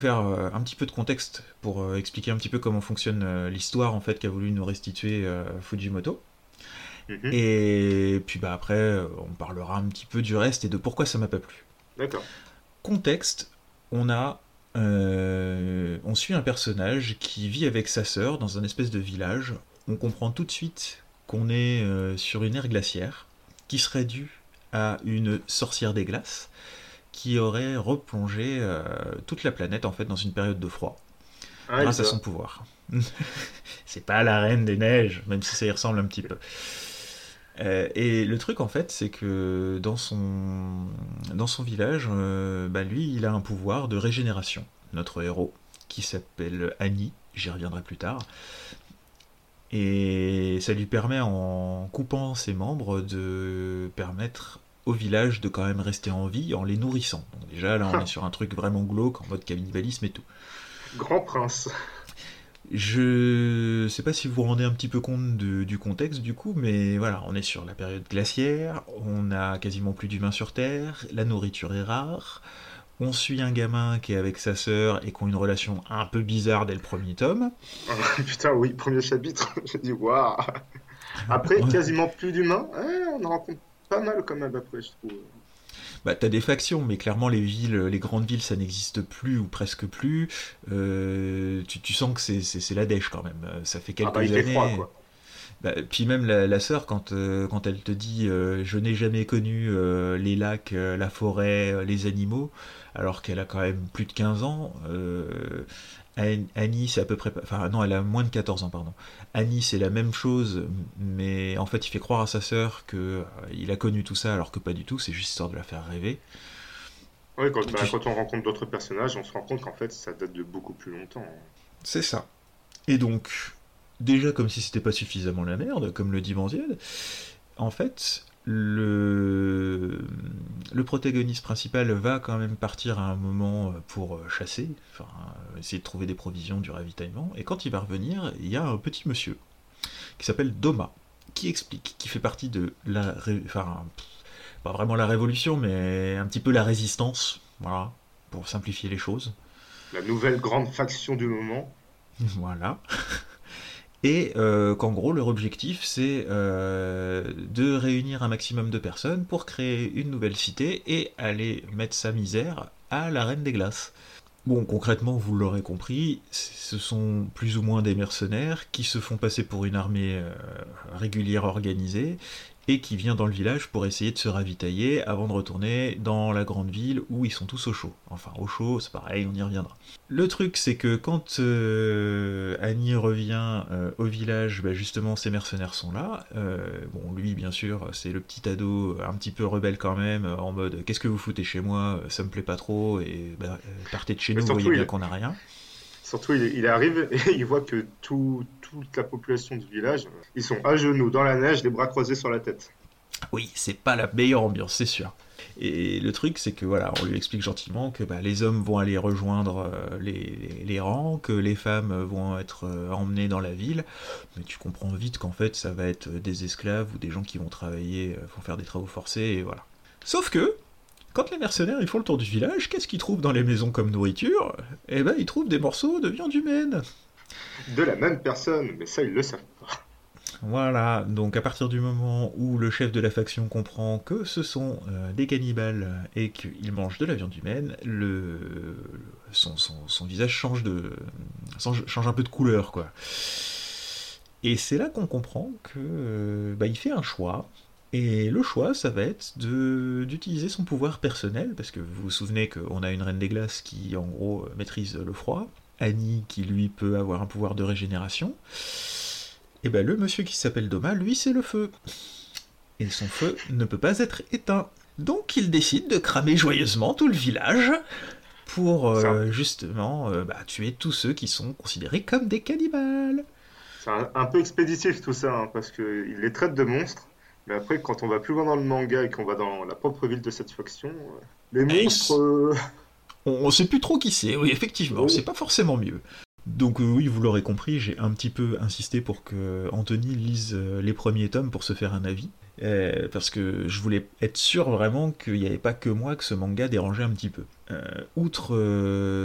Faire un petit peu de contexte pour expliquer un petit peu comment fonctionne l'histoire en fait qu'a voulu nous restituer Fujimoto. Mhm. Et puis bah après, on parlera un petit peu du reste et de pourquoi ça m'a pas plu. D'accord. Contexte, on suit un personnage qui vit avec sa sœur dans un espèce de village. On comprend tout de suite qu'on est sur une ère glaciaire qui serait due à une sorcière des glaces qui aurait replongé toute la planète en fait dans une période de froid Ah, grâce à Elsa. son pouvoir. C'est pas la reine des neiges, même si ça y ressemble un petit peu. Et le truc en fait, c'est que dans son village, bah, lui, il a un pouvoir de régénération. Notre héros, qui s'appelle Annie, j'y reviendrai plus tard, et ça lui permet en coupant ses membres de permettre au village de quand même rester en vie en les nourrissant. Donc déjà là, on est sur un truc vraiment glauque en mode cannibalisme et tout. Grand prince. Je sais pas si vous vous rendez un petit peu compte du contexte du coup, mais voilà, on est sur la période glaciaire, on a quasiment plus d'humains sur Terre, la nourriture est rare, on suit un gamin qui est avec sa sœur et qui ont une relation un peu bizarre dès le premier tome. Ah, putain, oui, premier chapitre. J'ai dit, waouh. Après, quasiment plus d'humains. On en rencontre pas mal quand même après, je trouve. Bah, t'as des factions, mais clairement les grandes villes, ça n'existe plus ou presque plus. Tu sens que c'est la dèche quand même. Ça fait Ah bah, il quelques fait froid, années. quoi. Bah, puis même la sœur, quand elle te dit je n'ai jamais connu les lacs, la forêt, les animaux, alors qu'elle a quand même plus de 15 ans, Annie, c'est à peu près. Enfin, non, elle a moins de 14 ans, pardon. Annie, c'est la même chose, mais en fait, il fait croire à sa sœur qu'il a connu tout ça, alors que pas du tout, c'est juste histoire de la faire rêver. Ouais, quand, bah, Tu- quand on rencontre d'autres personnages, on se rend compte qu'en fait, ça date de beaucoup plus longtemps. C'est ça. Et donc, déjà, comme si c'était pas suffisamment la merde, comme le dit Manziel, en fait, le protagoniste principal va quand même partir à un moment pour chasser, enfin, essayer de trouver des provisions, du ravitaillement, et quand il va revenir, il y a un petit monsieur qui s'appelle Doma, qui explique, qui fait partie de enfin, pas vraiment la révolution, mais un petit peu la résistance, voilà, pour simplifier les choses. La nouvelle grande faction du moment. Voilà. Et qu'en gros, leur objectif, c'est de réunir un maximum de personnes pour créer une nouvelle cité et aller mettre sa misère à la Reine des Glaces. Bon, concrètement, vous l'aurez compris, ce sont plus ou moins des mercenaires qui se font passer pour une armée régulière organisée et qui vient dans le village pour essayer de se ravitailler avant de retourner dans la grande ville où ils sont tous au chaud. Enfin, au chaud, c'est pareil, on y reviendra. Le truc, c'est que quand Annie revient au village, bah, justement, ces mercenaires sont là. Bon, lui, bien sûr, c'est le petit ado un petit peu rebelle quand même, en mode qu'est-ce que vous foutez chez moi, ça me plaît pas trop, et bah, partez de chez Mais nous, vous voyez bien qu'on n'a rien. surtout, il arrive et il voit que toute la population du village, ils sont à genoux dans la neige, les bras croisés sur la tête. Oui, c'est pas la meilleure ambiance, c'est sûr. Et le truc, c'est que voilà, on lui explique gentiment que bah, les hommes vont aller rejoindre les rangs, que les femmes vont être emmenées dans la ville, mais tu comprends vite qu'en fait, ça va être des esclaves ou des gens qui vont travailler, vont faire des travaux forcés, et voilà. Sauf que, quand les mercenaires ils font le tour du village, qu'est-ce qu'ils trouvent dans les maisons comme nourriture? Eh ben, ils trouvent des morceaux de viande humaine. De la même personne, mais ça, ils le savent pas. Voilà, donc à partir du moment où le chef de la faction comprend que ce sont des cannibales et qu'ils mangent de la viande humaine, son visage change un peu de couleur, quoi. Et c'est là qu'on comprend que bah, il fait un choix. Et le choix, ça va être d'utiliser son pouvoir personnel, parce que vous vous souvenez qu'on a une reine des glaces qui, en gros, maîtrise le froid, Annie qui, lui, peut avoir un pouvoir de régénération, et ben le monsieur qui s'appelle Doma, lui, c'est le feu. Et son feu ne peut pas être éteint. Donc il décide de cramer joyeusement tout le village pour C'est un, justement bah, tuer tous ceux qui sont considérés comme des cannibales. un peu expéditif tout ça, hein, parce qu'il les traite de monstres. Mais après, quand on va plus loin dans le manga et qu'on va dans la propre ville de cette faction, les Et monstres. on sait plus trop qui c'est, oui, effectivement, c'est Oui. pas forcément mieux. Donc oui, vous l'aurez compris, j'ai un petit peu insisté pour que Anthony lise les premiers tomes pour se faire un avis. Parce que je voulais être sûr vraiment qu'il n'y avait pas que moi que ce manga dérangeait un petit peu. Outre